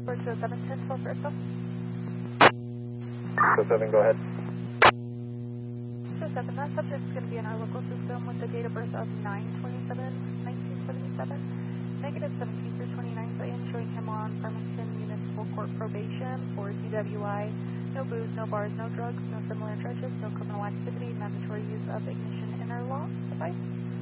for 20710 for Bristol. 207, go ahead. 207, that subject is going to be in our local system with the date of birth of 9/27/1977. Negative 17 through 29, so I am showing him on Farmington Municipal Court probation for DWI. No booze, no bars, no drugs, no similar charges, no criminal activity, mandatory use of ignition interlock device.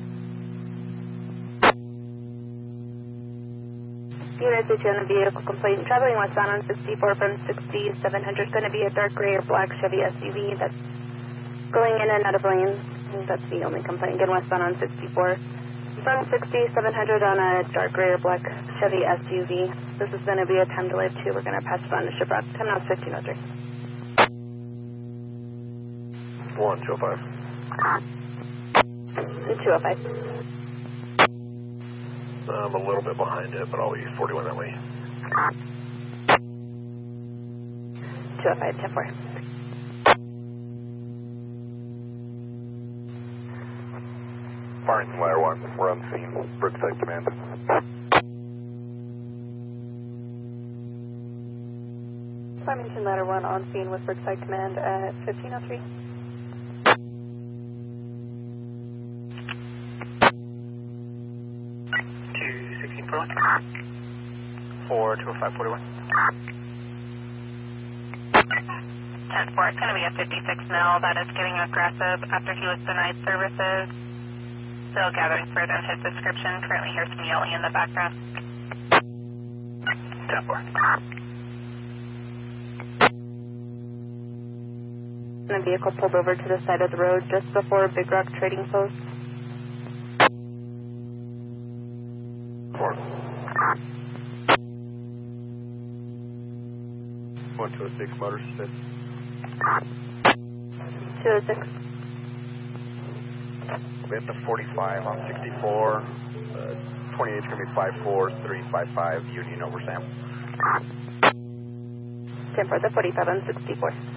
Unit 2 on the vehicle complaint traveling westbound on 64 from 6700. Going to be a dark gray or black Chevy SUV that's going in and out of lanes. I think that's the only complaint. Again, westbound on 64 from 6700 on a dark gray or black Chevy SUV. This is going to be a time delay of 2. We're going to pass it on to ship route. Time now 1503. 1205. 205. I'm a little bit behind it, but I'll be 41 that way. 205, 10-4. Farmington Ladder 1, we're on scene. Brookside Command. Farmington Ladder 1 on scene with Brookside Command at 1503. 4-205-41. 10-4, it's going to be a 56 mil that is getting aggressive after he was denied services. Still gathering further in his description. Currently hears some yelling in the background. 10-4. The vehicle pulled over to the side of the road just before Big Rock Trading Post. 4. 1206 Motors Assist. 206. We have the 45 on 64. 28 is going to be 54355 Union over Sam. 10-4, the 45 on 64.